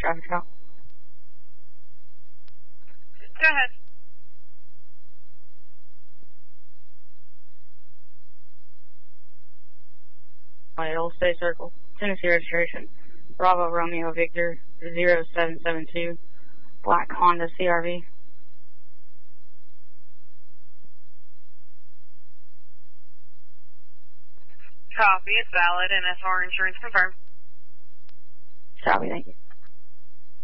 traffic stop. Go ahead. Old State Circle, Tennessee registration, Bravo Romeo Victor 0772, black Honda CRV. Copy, it's valid, and SR insurance confirmed. Copy, thank you.